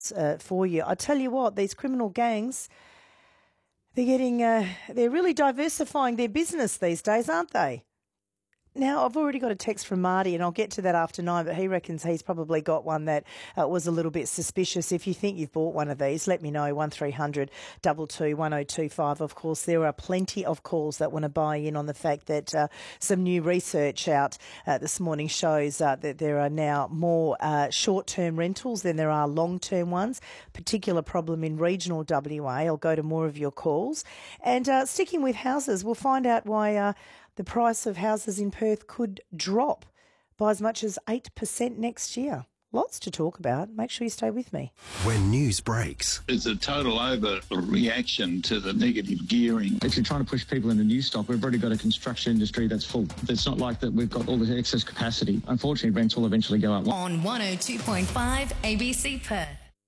for you. I tell you what, these criminal gangs, they're really diversifying their business these days, aren't they? Now, I've already got a text from Marty, and I'll get to that after 9, but he reckons he's probably got one that was a little bit suspicious. If you think you've bought one of these, let me know, 1300 22 1025. Of course, there are plenty of calls that want to buy in on the fact that some new research out this morning shows that there are now more short-term rentals than there are long-term ones. Particular problem in regional WA. I'll go to more of your calls. And sticking with houses, we'll find out why the price of houses in Perth could drop by as much as 8% next year. Lots to talk about. Make sure you stay with me. When news breaks, it's a total overreaction to the negative gearing. If you're trying to push people into new stock, we've already got a construction industry that's full. It's not like that we've got all the excess capacity. Unfortunately, rents will eventually go up. On 102.5 ABC Perth.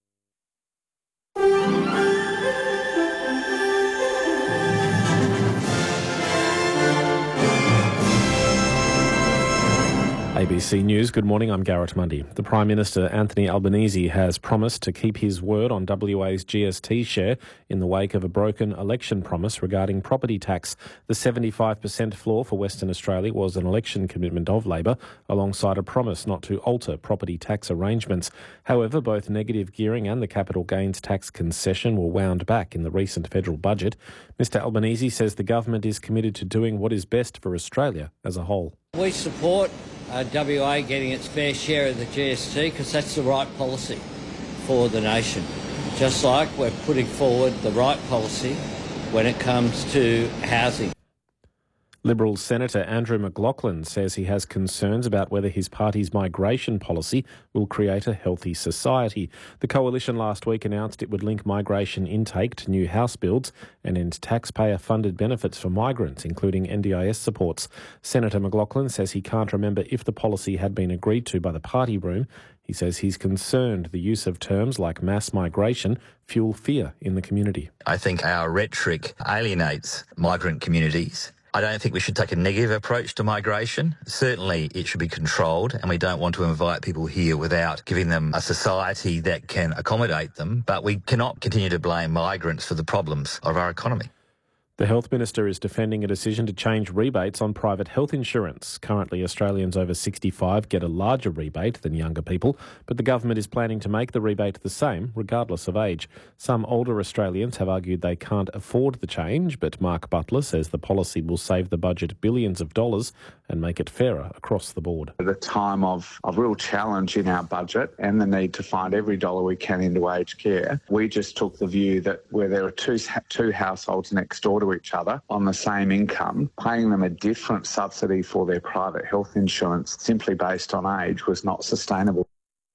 ABC News, good morning, I'm Garrett Mundy. The Prime Minister, Anthony Albanese, has promised to keep his word on WA's GST share in the wake of a broken election promise regarding property tax. The 75% floor for Western Australia was an election commitment of Labor, alongside a promise not to alter property tax arrangements. However, both negative gearing and the capital gains tax concession were wound back in the recent federal budget. Mr Albanese says the government is committed to doing what is best for Australia as a whole. We support WA getting its fair share of the GST because that's the right policy for the nation. Just like we're putting forward the right policy when it comes to housing. Liberal Senator Andrew McLaughlin says he has concerns about whether his party's migration policy will create a healthy society. The coalition last week announced it would link migration intake to new house builds and end taxpayer-funded benefits for migrants, including NDIS supports. Senator McLaughlin says he can't remember if the policy had been agreed to by the party room. He says he's concerned the use of terms like mass migration fuel fear in the community. I think our rhetoric alienates migrant communities. I don't think we should take a negative approach to migration. Certainly it should be controlled, and we don't want to invite people here without giving them a society that can accommodate them, but we cannot continue to blame migrants for the problems of our economy. The Health Minister is defending a decision to change rebates on private health insurance. Currently, Australians over 65 get a larger rebate than younger people, but the government is planning to make the rebate the same, regardless of age. Some older Australians have argued they can't afford the change, but Mark Butler says the policy will save the budget billions of dollars and make it fairer across the board. At a time of real challenge in our budget and the need to find every dollar we can into aged care, we just took the view that where there are two households next door to each other on the same income, paying them a different subsidy for their private health insurance simply based on age was not sustainable.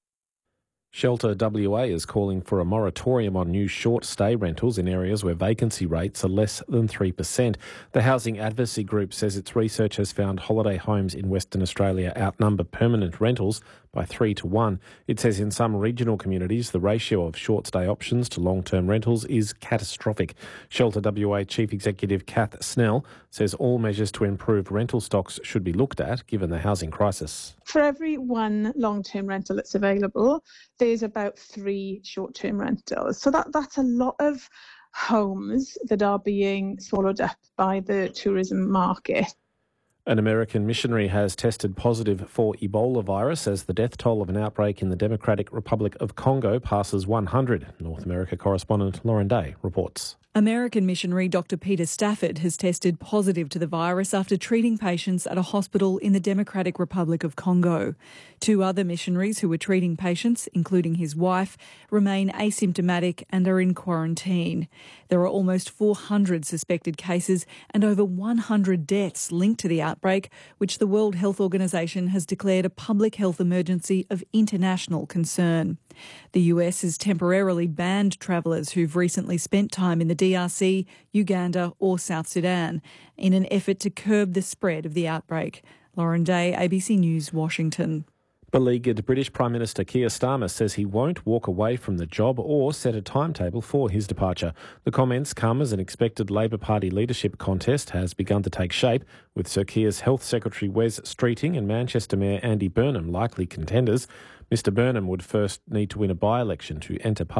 Shelter WA is calling for a moratorium on new short-stay rentals in areas where vacancy rates are less than 3%. The Housing Advocacy Group says its research has found holiday homes in Western Australia outnumber permanent rentals by 3 to 1. It says in some regional communities, the ratio of short-stay options to long-term rentals is catastrophic. Shelter WA Chief Executive Kath Snell says all measures to improve rental stocks should be looked at, given the housing crisis. For every one long-term rental that's available, there's about 3 short-term rentals. So that's a lot of homes that are being swallowed up by the tourism market. An American missionary has tested positive for Ebola virus as the death toll of an outbreak in the Democratic Republic of Congo passes 100. North America correspondent Lauren Day reports. American missionary Dr. Peter Stafford has tested positive to the virus after treating patients at a hospital in the Democratic Republic of Congo. 2 other missionaries who were treating patients, including his wife, remain asymptomatic and are in quarantine. There are almost 400 suspected cases and over 100 deaths linked to the outbreak, which the World Health Organization has declared a public health emergency of international concern. The US has temporarily banned travellers who've recently spent time in the DRC, Uganda or South Sudan in an effort to curb the spread of the outbreak. Lauren Day, ABC News, Washington. Beleaguered British Prime Minister Keir Starmer says he won't walk away from the job or set a timetable for his departure. The comments come as an expected Labor Party leadership contest has begun to take shape, with Sir Keir's Health Secretary Wes Streeting and Manchester Mayor Andy Burnham likely contenders. Mr Burnham would first need to win a by-election to enter Parliament.